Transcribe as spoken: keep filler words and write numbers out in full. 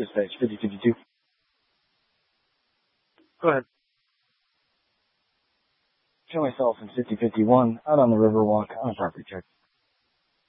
Dispatch fifty fifty-two. Go ahead. Show myself in fifty fifty-one out on the Riverwalk on a property check.